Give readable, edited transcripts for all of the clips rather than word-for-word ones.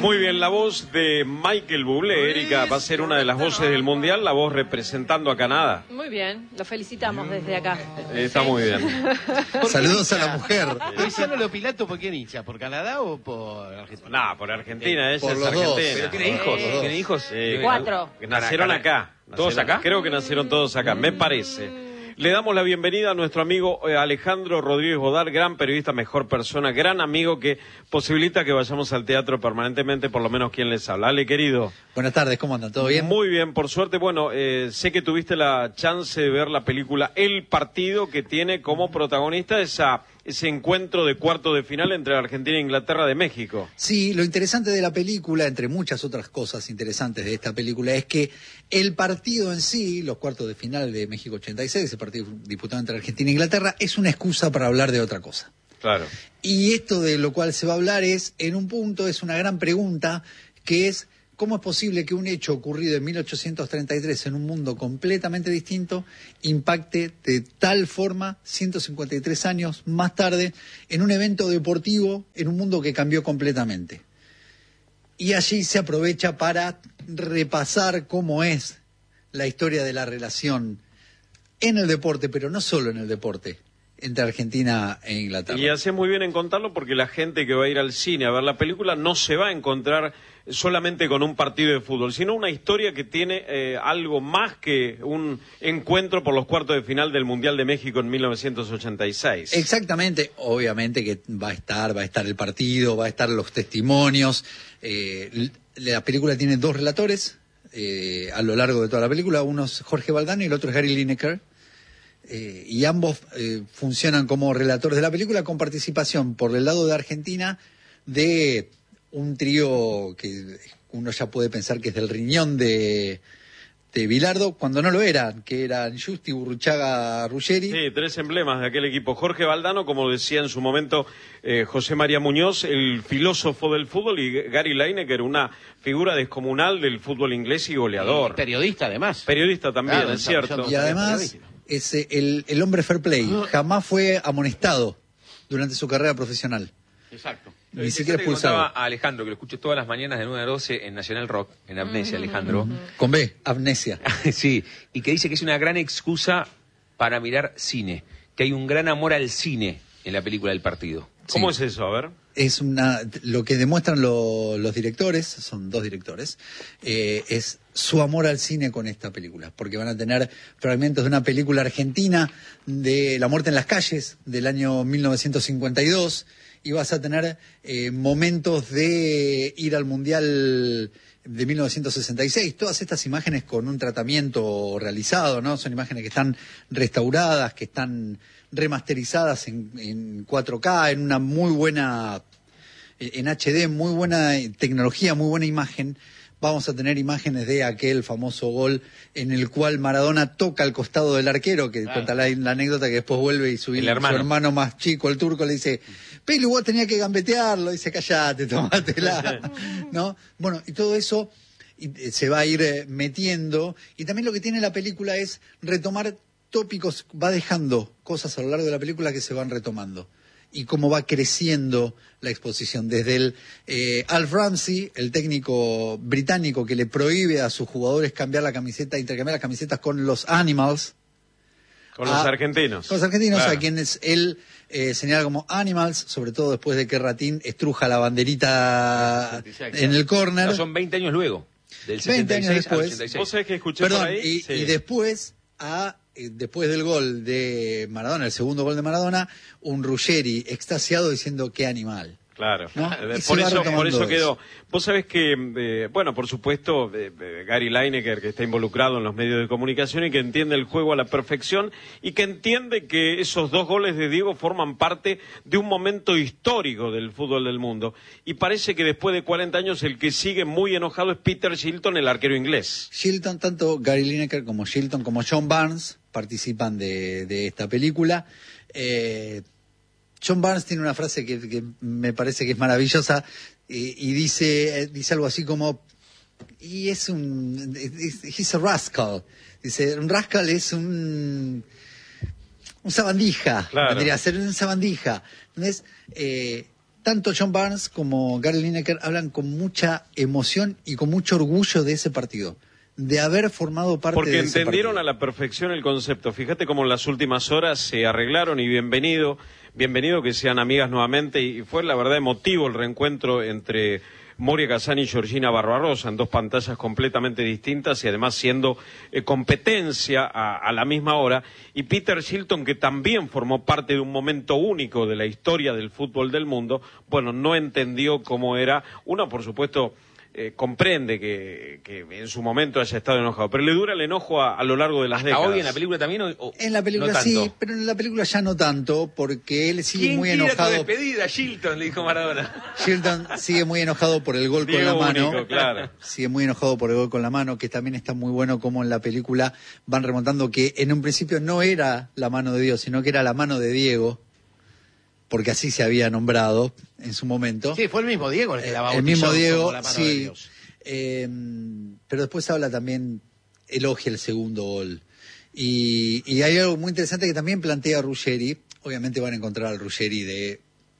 Muy bien, la voz de Michael Bublé, Erika, va a ser una de las voces del Mundial, la voz representando a Canadá. Muy bien, lo felicitamos desde acá. Está muy bien. Saludos a la mujer. Luciano Lopilato, ¿por quién hincha? ¿Por Canadá o por Argentina? No, por Argentina, ella Por es los dos. argentina. ¿Pero tiene hijos? ¿Tiene hijos? Sí, 4. que nacieron acá. ¿Todos acá? Creo que nacieron todos acá, me parece. Le damos la bienvenida a nuestro amigo Alejandro Rodríguez Bodar, gran periodista, mejor persona, gran amigo que posibilita que vayamos al teatro permanentemente, por lo menos quien les habla. Ale, querido. Buenas tardes, ¿cómo andan? ¿Todo bien? Muy bien, por suerte. Bueno, sé que tuviste la chance de ver la película El Partido, que tiene como protagonista ese encuentro de cuarto de final entre Argentina e Inglaterra de México. Sí, lo interesante de la película, entre muchas otras cosas interesantes de esta película, es que el partido en sí, los cuartos de final de México 86, ese partido disputado entre Argentina e Inglaterra, es una excusa para hablar de otra cosa. Claro. Y esto de lo cual se va a hablar es, en un punto, es una gran pregunta, que es: ¿cómo es posible que un hecho ocurrido en 1833 en un mundo completamente distinto impacte de tal forma 153 años más tarde en un evento deportivo en un mundo que cambió completamente? Y allí se aprovecha para repasar cómo es la historia de la relación en el deporte, pero no solo en el deporte, entre Argentina e Inglaterra. Y hace muy bien en contarlo porque la gente que va a ir al cine a ver la película no se va a encontrar solamente con un partido de fútbol, sino una historia que tiene algo más que un encuentro por los cuartos de final del Mundial de México en 1986. Exactamente, obviamente que va a estar el partido, va a estar los testimonios. La película tiene dos relatores a lo largo de toda la película, uno es Jorge Valdano y el otro es Gary Lineker. Y ambos funcionan como relatores de la película, con participación por el lado de Argentina de un trío que uno ya puede pensar que es del riñón de Bilardo, cuando no lo eran, que eran Justi, Burruchaga, Ruggeri. Sí, tres emblemas de aquel equipo. Jorge Valdano, como decía en su momento José María Muñoz, el filósofo del fútbol, y Gary Lineker, una figura descomunal del fútbol inglés y goleador. Y periodista, además. Periodista también, Claro, es cierto. Y además es el hombre fair play, jamás fue amonestado durante su carrera profesional. Exacto. Ni siquiera expulsado. Contaba a Alejandro, que lo escucho todas las mañanas de 9 a 12 en Nacional Rock, en Amnesia, Alejandro. Con B, amnesia. Sí, y que dice que es una gran excusa para mirar cine, que hay un gran amor al cine en la película del partido. ¿Cómo Sí. es eso? A ver. Es lo que demuestran los directores, son dos directores, es su amor al cine con esta película, porque van a tener fragmentos de una película argentina de La muerte en las calles del año 1952, y vas a tener momentos de ir al Mundial de 1966, todas estas imágenes con un tratamiento realizado, ¿no? Son imágenes que están restauradas, que están remasterizadas en 4K, en una muy buena, en HD, muy buena tecnología, muy buena imagen. Vamos a tener imágenes de aquel famoso gol en el cual Maradona toca al costado del arquero, que cuenta la anécdota que después vuelve y su hermano más chico, el turco, le dice: Pelu, vos tenías que gambetearlo. Dice: callate, tomátela. ¿No? Bueno, y todo eso se va a ir metiendo. Y también lo que tiene la película es retomar tópicos, va dejando cosas a lo largo de la película que se van retomando. Y cómo va creciendo la exposición. Desde el Alf Ramsey, el técnico británico que le prohíbe a sus jugadores cambiar la camiseta, intercambiar las camisetas con los Animals. Con los argentinos. Con los argentinos, Claro. a quienes él señala como Animals, sobre todo después de que Ratín estruja la banderita en el córner. No, son 20 años luego, del 20 años 76 al después. 86. ¿Vos sabés que escuché Perdón, por ahí? Sí. y después después del gol de Maradona, el segundo gol de Maradona, un Ruggeri extasiado diciendo: qué animal. Claro, ¿No? Y por se va eso retomando quedó. eso. Vos sabés que, bueno, por supuesto, Gary Lineker, que está involucrado en los medios de comunicación y que entiende el juego a la perfección y que entiende que esos dos goles de Diego forman parte de un momento histórico del fútbol del mundo. Y parece que después de 40 años el que sigue muy enojado es Peter Shilton, el arquero inglés. Shilton, tanto Gary Lineker como Shilton como John Barnes participan de esta película. John Barnes tiene una frase que me parece que es maravillosa y dice algo así como: he's a rascal. Dice: un rascal es un sabandija. Claro. Vendría a ser un sabandija. Entonces, tanto John Barnes como Gary Lineker hablan con mucha emoción y con mucho orgullo de ese partido, de haber formado parte porque de ese partido. Porque entendieron a la perfección el concepto. Fíjate cómo en las últimas horas se arreglaron y bienvenido que sean amigas nuevamente, y fue la verdad emotivo el reencuentro entre Moria Kazan y Georgina Barbarossa en dos pantallas completamente distintas y además siendo competencia a la misma hora. Y Peter Shilton, que también formó parte de un momento único de la historia del fútbol del mundo, bueno, no entendió cómo era. Uno, por supuesto, comprende que en su momento haya estado enojado, pero le dura el enojo a lo largo de las décadas. ¿Hoy en la película también o en la película no sí, tanto? pero en la película ya no tanto, porque él sigue muy ¿Quién enojado. quiere tu despedida, Shilton? Le dijo Maradona. Shilton sigue muy enojado por el gol con la mano. Único, claro. Sigue muy enojado por el gol con la mano, que también está muy bueno como en la película van remontando que en un principio no era la mano de Dios, sino que era la mano de Diego, porque así se había nombrado en su momento. Sí, fue el mismo Diego el que la bautizó. El mismo Diego, como la mano de sí. Dios. Pero después habla también, elogia el segundo gol. Y hay algo muy interesante que también plantea Ruggeri. Obviamente van a encontrar al Ruggeri de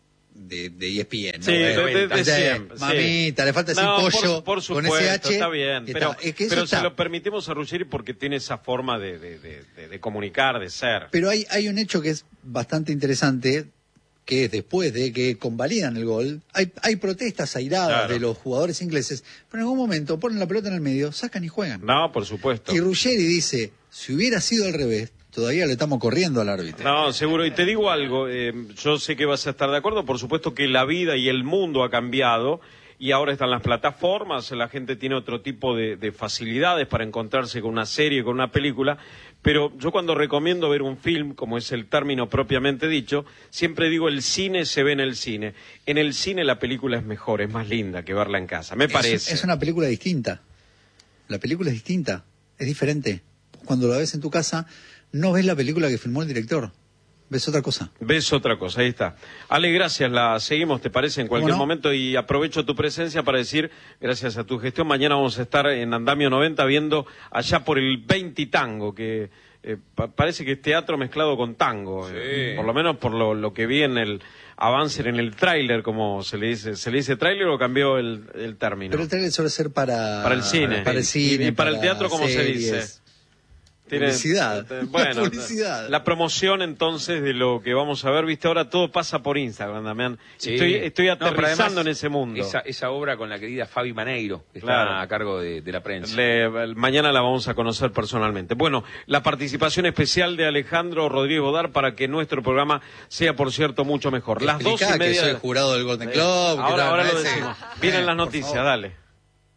ESPN, ¿no? Sí, de siempre. Mamita, sí. le falta decir pollo por supuesto, con SH. está bien. Pero, Es que eso pero está. se lo permitimos a Ruggeri porque tiene esa forma de comunicar, de ser. Pero hay un hecho que es bastante interesante, que es después de que convalidan el gol, hay protestas airadas Claro. de los jugadores ingleses, pero en algún momento ponen la pelota en el medio, sacan y juegan. No, por supuesto. Y Ruggeri dice, si hubiera sido al revés, todavía le estamos corriendo al árbitro. No, seguro. Y te digo algo, yo sé que vas a estar de acuerdo, por supuesto que la vida y el mundo ha cambiado y ahora están las plataformas, la gente tiene otro tipo de facilidades para encontrarse con una serie, con una película, pero yo cuando recomiendo ver un film, como es el término propiamente dicho, siempre digo el cine se ve en el cine. En el cine la película es mejor, es más linda que verla en casa, me parece. Es una película distinta. La película es distinta, es diferente. Cuando la ves en tu casa, no ves la película que filmó el director, ves otra cosa. Ves otra cosa, ahí está. Ale, gracias, la seguimos, ¿te parece? En cualquier momento, y aprovecho tu presencia para decir, gracias a tu gestión, mañana vamos a estar en Andamio 90 viendo allá por el 20 tango, que parece que es teatro mezclado con tango, Sí. Por lo menos por lo que vi en el avance, en el tráiler, como se le dice tráiler o cambió el término. Pero el trailer suele ser para el cine. Para el cine, y para el teatro, ¿cómo se dice? Publicidad. Bueno, Publicidad. la promoción entonces de lo que vamos a ver, viste, ahora todo pasa por Instagram, Damián. Sí. Estoy No, pero aterrizando además, en ese mundo. Esa obra con la querida Fabi Maneiro, que Claro. está a cargo de la prensa. Mañana la vamos a conocer personalmente. Bueno, la participación especial de Alejandro Rodríguez Bodar para que nuestro programa sea, por cierto, mucho mejor. Las Explicá 2:30. que soy jurado del Golden Globe. Ahora lo ese. decimos. Vienen las Por noticias, favor. dale.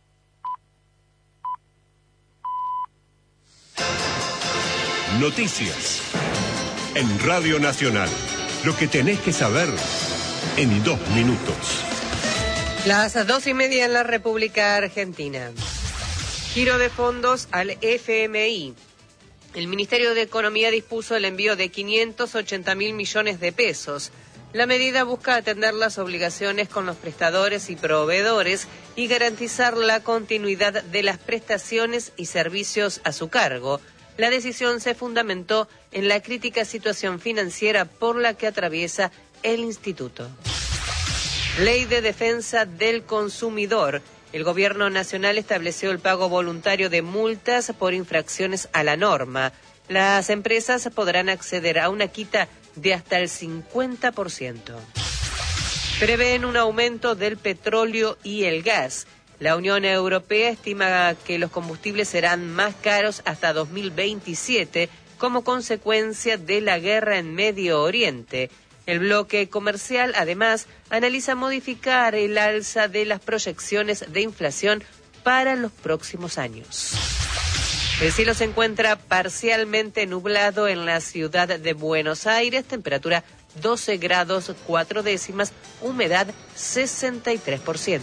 Noticias. En Radio Nacional. Lo que tenés que saber en 2 minutos. Las 2:30 en la República Argentina. Giro de fondos al FMI. El Ministerio de Economía dispuso el envío de 580.000 millones de pesos. La medida busca atender las obligaciones con los prestadores y proveedores y garantizar la continuidad de las prestaciones y servicios a su cargo. La decisión se fundamentó en la crítica situación financiera por la que atraviesa el instituto. Ley de Defensa del Consumidor. El Gobierno Nacional estableció el pago voluntario de multas por infracciones a la norma. Las empresas podrán acceder a una quita de hasta el 50%. Prevén un aumento del petróleo y el gas. La Unión Europea estima que los combustibles serán más caros hasta 2027 como consecuencia de la guerra en Medio Oriente. El bloque comercial, además, analiza modificar el alza de las proyecciones de inflación para los próximos años. El cielo se encuentra parcialmente nublado en la ciudad de Buenos Aires, temperatura 12 grados 4 décimas, humedad 63%.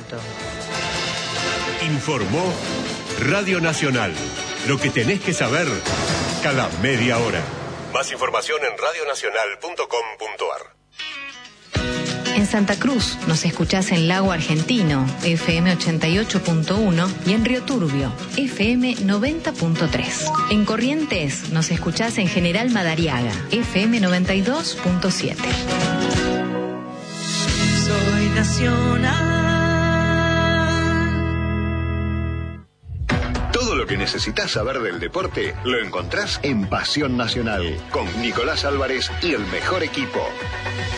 Informó Radio Nacional. Lo que tenés que saber cada media hora. Más información en radionacional.com.ar. En Santa Cruz nos escuchás en Lago Argentino, FM 88.1 y en Río Turbio, FM 90.3. En Corrientes nos escuchás en General Madariaga, FM 92.7. Soy Nacional. Todo lo que necesitas saber del deporte lo encontrás en Pasión Nacional con Nicolás Álvarez y el mejor equipo.